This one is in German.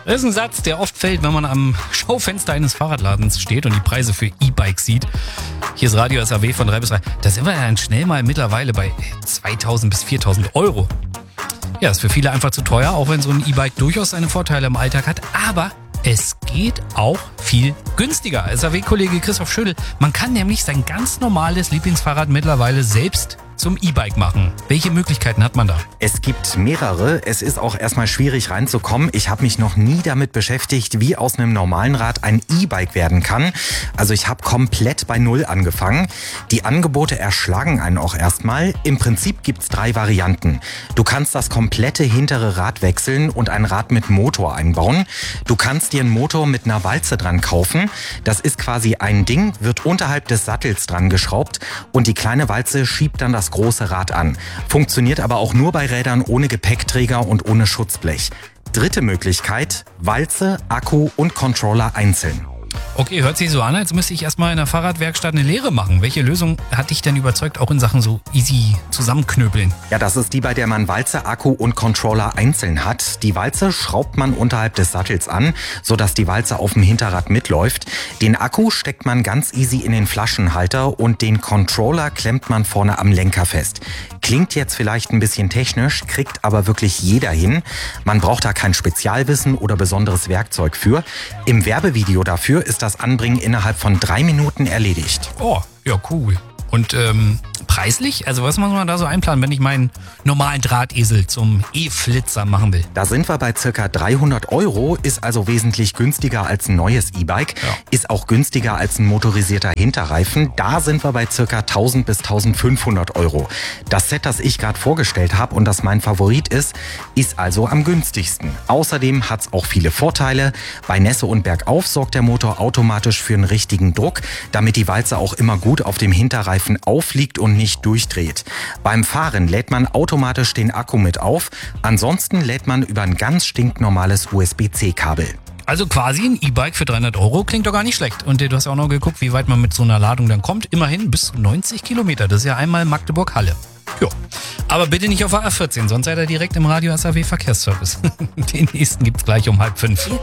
Das ist ein Satz, der oft fällt, wenn man am Schaufenster eines Fahrradladens steht und die Preise für E-Bikes sieht. Hier ist Radio SAW von 3 bis 3. Da sind wir dann schnell mal mittlerweile bei 2.000 bis 4.000 Euro. Ja, ist für viele einfach zu teuer, auch wenn so ein E-Bike durchaus seine Vorteile im Alltag hat. Aber es geht auch viel günstiger. SAW-Kollege Christoph Schödel, man kann nämlich sein ganz normales Lieblingsfahrrad mittlerweile selbst zum E-Bike machen. Welche Möglichkeiten hat man da? Es gibt mehrere. Es ist auch erstmal schwierig reinzukommen. Ich habe mich noch nie damit beschäftigt, wie aus einem normalen Rad ein E-Bike werden kann. Also ich habe komplett bei Null angefangen. Die Angebote erschlagen einen auch erstmal. Im Prinzip gibt's 3 Varianten. Du kannst das komplette hintere Rad wechseln und ein Rad mit Motor einbauen. Du kannst dir einen Motor mit einer Walze dran kaufen. Das ist quasi ein Ding, wird unterhalb des Sattels dran geschraubt und die kleine Walze schiebt dann das große Rad an. Funktioniert aber auch nur bei Rädern ohne Gepäckträger und ohne Schutzblech. Dritte Möglichkeit, Walze, Akku und Controller einzeln. Okay, hört sich so an, als müsste ich erstmal in der Fahrradwerkstatt eine Lehre machen. Welche Lösung hat dich denn überzeugt, auch in Sachen so easy zusammenknöbeln? Ja, das ist die, bei der man Walze, Akku und Controller einzeln hat. Die Walze schraubt man unterhalb des Sattels an, sodass die Walze auf dem Hinterrad mitläuft. Den Akku steckt man ganz easy in den Flaschenhalter und den Controller klemmt man vorne am Lenker fest. Klingt jetzt vielleicht ein bisschen technisch, kriegt aber wirklich jeder hin. Man braucht da kein Spezialwissen oder besonderes Werkzeug für. Im Werbevideo dafür ist das Anbringen innerhalb von 3 Minuten erledigt. Oh, ja, cool. Und preislich? Also was muss man da so einplanen, wenn ich meinen normalen Drahtesel zum E-Flitzer machen will? Da sind wir bei ca. 300 Euro, ist also wesentlich günstiger als ein neues E-Bike, ist auch günstiger als ein motorisierter Hinterreifen. Da sind wir bei ca. 1000 bis 1500 Euro. Das Set, das ich gerade vorgestellt habe und das mein Favorit ist also am günstigsten. Außerdem hat es auch viele Vorteile. Bei Nässe und Bergauf sorgt der Motor automatisch für einen richtigen Druck, damit die Walze auch immer gut auf dem Hinterreifen aufliegt und nicht durchdreht. Beim Fahren lädt man automatisch den Akku mit auf, ansonsten lädt man über ein ganz stinknormales USB-C-Kabel. Also quasi ein E-Bike für 300 Euro klingt doch gar nicht schlecht. Und du hast ja auch noch geguckt, wie weit man mit so einer Ladung dann kommt. Immerhin bis 90 Kilometer, das ist ja einmal Magdeburg-Halle. Jo. Aber bitte nicht auf der A14, sonst seid ihr direkt im Radio SAW Verkehrsservice. Den nächsten gibt's gleich um 4:30.